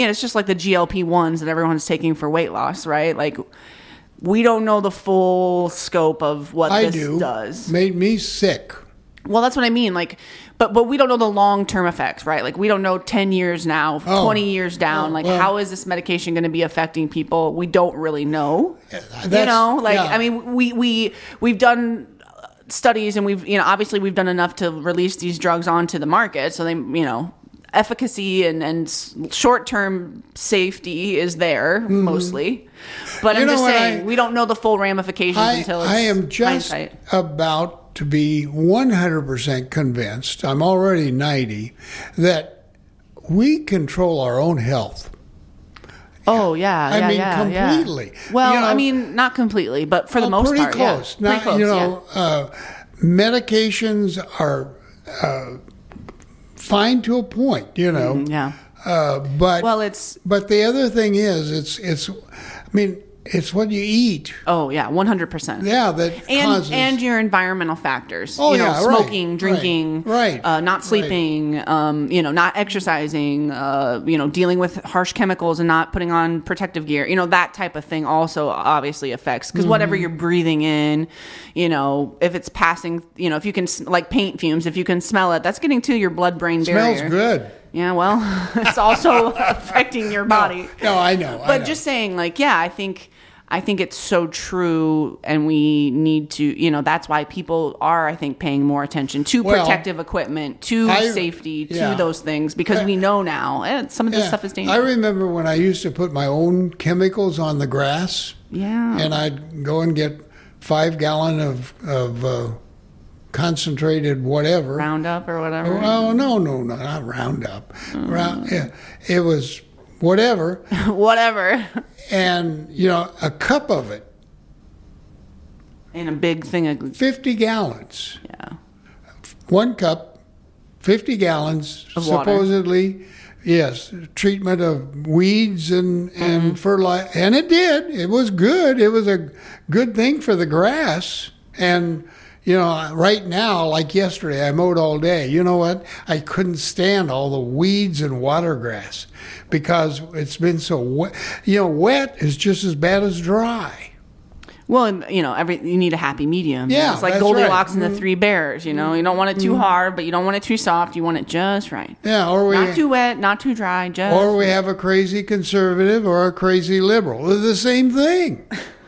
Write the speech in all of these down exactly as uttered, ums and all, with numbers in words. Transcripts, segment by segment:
And it's just like the G L P ones that everyone's taking for weight loss, right? Like, we don't know the full scope of what I this do. does. Made me sick. Well, that's what I mean. Like, but but we don't know the long term effects, right? Like, we don't know ten years now, Oh. twenty years down. Oh, like, well. how is this medication going to be affecting people? We don't really know. you That's- know, like yeah. I mean, we we we've done studies, and we've you know obviously we've done enough to release these drugs onto the market, so they you know. efficacy and, and short-term safety is there mostly, but You I'm know just what, saying I- we don't know the full ramifications I, until it's I am just hindsight. about to be one hundred percent convinced, I'm already ninety, that we control our own health. Oh yeah, I yeah, mean, yeah, completely. Yeah. Well, You know, I mean, not completely, but for the Well, most pretty part, close. yeah, Now, pretty close. you know, yeah. uh, medications are uh, fine to a point. You know, Mm, yeah. uh, but Well, it's but the other thing is, it's it's. I mean, it's what you eat. oh yeah, one hundred percent. Yeah, that And causes. and your environmental factors. Oh, you know, yeah, right, smoking, right, drinking, right, uh, not right. sleeping, um, you know, not exercising, uh, you know, dealing with harsh chemicals and not putting on protective gear. You know, that type of thing also obviously affects because whatever Mm-hmm. you're breathing in, you know, if it's passing, you know, if you can s- like paint fumes, if you can smell it, that's getting to your blood-brain barrier. Smells good. Yeah, well, it's also affecting your body. No, I know. I But know. just saying, like, yeah, I think I think it's so true, and we need to, you know, that's why people are, I think, paying more attention to Well, protective equipment, to I- safety, to yeah. those things, because we know now eh, some of this Yeah, stuff is I dangerous. remember when I used to put my own chemicals on the grass, Yeah. and I'd go and get five gallon of of uh, concentrated whatever. Roundup or whatever. Oh no, no, no, not Roundup. Round, yeah, it was whatever, Whatever. and you know, a cup of it, In a big thing of, fifty gallons. yeah. One cup, fifty gallons, Of water. supposedly. Yes, treatment of weeds and and Mm-hmm. fertilizer, and it did. It was good. It was a good thing for the grass. And you know, right now, like yesterday, I mowed all day. You know what? I couldn't stand all the weeds and water grass because it's been so wet. You know, wet is just as bad as dry. Well, and, you know, every you need a happy medium. Yeah, it's like that's Goldilocks right. and the Three Bears. You know, you don't want it too hard, but you don't want it too soft. You want it just right. Yeah, or we Not too wet, not too dry. Just or we have a crazy conservative or a crazy liberal. They're the same thing.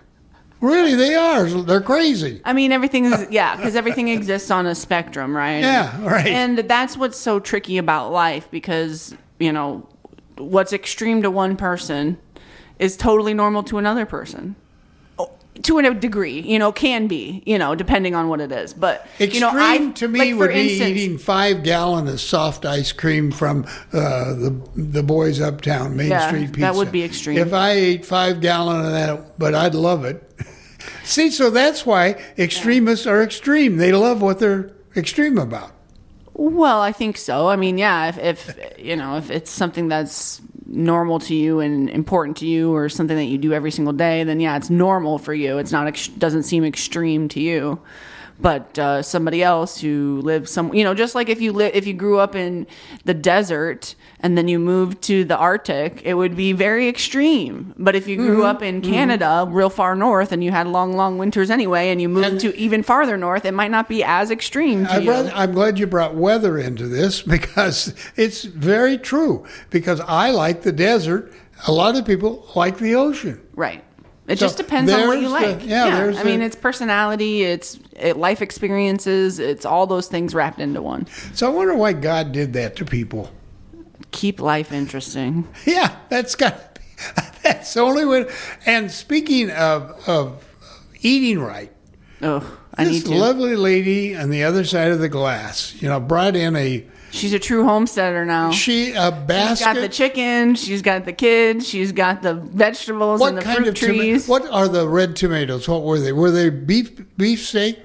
Really, they are. They're crazy. I mean, everything is, yeah, because everything exists on a spectrum, right? Yeah, right. And that's what's so tricky about life because, you know, what's extreme to one person is totally normal to another person. Oh, to a degree, you know, can be, you know, depending on what it is. But, Extreme you know, I, to me like, for would be instance, eating five gallon of soft ice cream from uh, the the boys uptown Main Yeah, Street Pizza. that would be extreme. If I ate five gallon of that, but I'd love it. See, so that's why extremists are extreme. They love what they're extreme about. Well, I think so. I mean, yeah, if, if you know, if it's something that's normal to you and important to you or something that you do every single day, then yeah, it's normal for you. It's not ex- doesn't seem extreme to you. But uh, somebody else who lives some, you know, just like if you live, if you grew up in the desert and then you moved to the Arctic, it would be very extreme. But if you grew Mm-hmm. up in Canada, real far north, and you had long, long winters anyway, and you moved And- to even farther north, it might not be as extreme to I you. brought, I'm glad you brought weather into this because it's very true. Because I like the desert. A lot of people like the ocean. Right. It So just depends on what you there's the- like. yeah, there's I mean, the- it's personality, it's it, life experiences, it's all those things wrapped into one. So I wonder why God did that to people. Keep life interesting. Yeah, that's got to be. That's the only way. And speaking of of eating right, Oh, I need this to. lovely lady on the other side of the glass, you know, brought in a She's a true homesteader now. she a basket. She's got the chicken, she's got the kids, she's got the vegetables what and the kind fruit of toma- trees. What are the red tomatoes? What were they? Were they beef beef steak?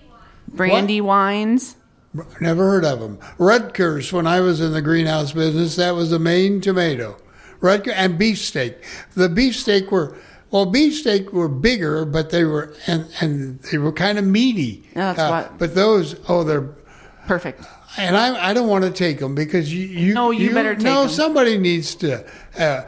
Brandy wines. Never heard of them. Rutgers, when I was in the greenhouse business, that was the main tomato. Rutgers and beefsteak. The beefsteak were well, beefsteak were bigger, but they were and and they were kind of meaty. Yeah, that's Uh, what- But those, oh, they're. Perfect. and I, I don't want to take them because you, you No, you better take no 'em. somebody needs to uh,